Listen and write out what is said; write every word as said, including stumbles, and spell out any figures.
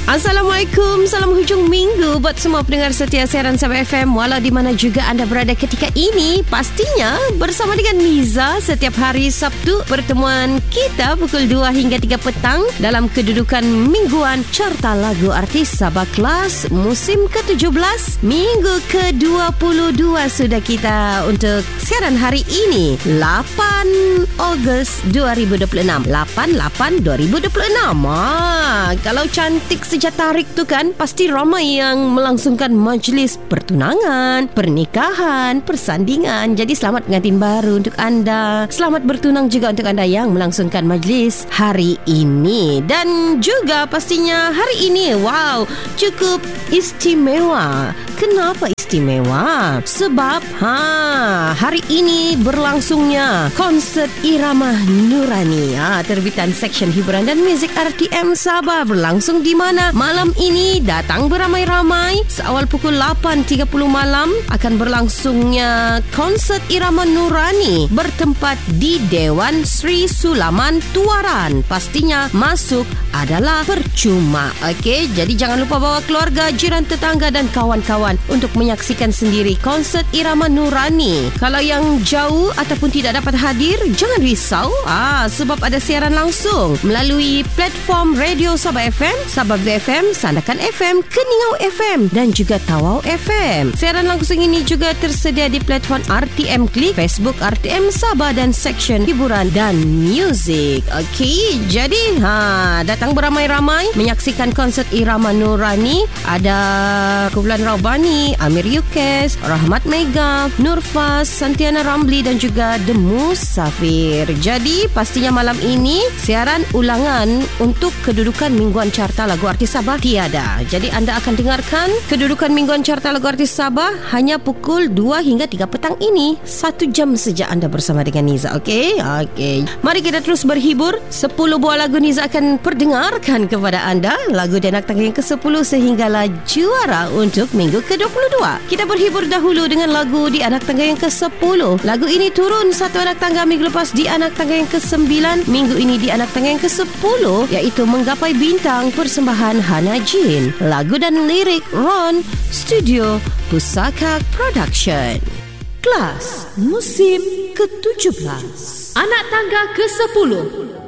Assalamualaikum, salam hujung minggu buat semua pendengar setia siaran Sabah F M walau di mana juga anda berada ketika ini. Pastinya bersama dengan Niza setiap hari Sabtu, pertemuan kita pukul dua hingga tiga petang dalam kedudukan mingguan Carta Lagu Artis Sabah Kelas musim ke tujuh belas, minggu ke dua puluh dua sudah kita untuk siaran hari ini, lapan Ogos dua ribu dua puluh enam. lapan lapan dua ribu dua puluh enam. Ah, kalau cantik sejak tarik tu kan, pasti ramai yang melangsungkan majlis pertunangan, pernikahan, persandingan. Jadi selamat pengantin baru untuk anda. Selamat bertunang juga untuk anda yang melangsungkan majlis hari ini. Dan juga pastinya hari ini, wow, cukup istimewa. Kenapa istimewa? Sebab ha, hari ini berlangsungnya konsert Irama Nurani. Ha, terbitan Seksyen Hiburan dan Muzik R T M Sabah berlangsung di mana malam ini datang beramai-ramai. Seawal pukul lapan tiga puluh malam akan berlangsungnya konsert Irama Nurani bertempat di Dewan Sri Sulaman Tuaran. Pastinya masuk adalah percuma. Okey, jadi jangan lupa bawa keluarga, jiran, tetangga dan kawan-kawan untuk menyaksikan sendiri konsert Irama Nurani. Kalau yang jauh ataupun tidak dapat hadir, jangan risau. Ah, sebab ada siaran langsung melalui platform radio Sabah F M, Sabah V F M, Sandakan F M, Keningau F M dan juga Tawau F M. Siaran langsung ini juga tersedia di platform R T M Klik, Facebook R T M Sabah dan Seksyen Hiburan dan Muzik. Okey, jadi ha, datang beramai-ramai menyaksikan konsert Irama Nurani. Ada kumpulan Raubani, Amir Yukes, Rahmat Mega, Nurfas, Santiana Ramli dan juga The Musafir. Jadi pastinya malam ini siaran ulangan untuk kedudukan mingguan Carta Lagu Artis Sabah tiada. Jadi anda akan dengarkan kedudukan mingguan Carta Lagu Artis Sabah hanya pukul dua hingga tiga petang ini. Satu jam sejak anda bersama dengan Niza. Okey? Okey. Mari kita terus berhibur. Sepuluh buah lagu Niza akan perdengarkan kepada anda. Lagu di anak tangga yang ke sepuluh sehinggalah juara untuk minggu ke dua puluh dua. Kita berhibur dahulu dengan lagu di anak tangga yang ke sepuluh. Lagu ini turun satu anak tangga minggu lepas di anak tangga yang ke sembilan. Minggu ini di anak tangga yang ke sepuluh, iaitu Menggapai Bintang, persembahan Hana Jin. Lagu dan lirik Ron, Studio Pusaka Production. Kelas musim ke tujuh belas. Anak tangga ke sepuluh.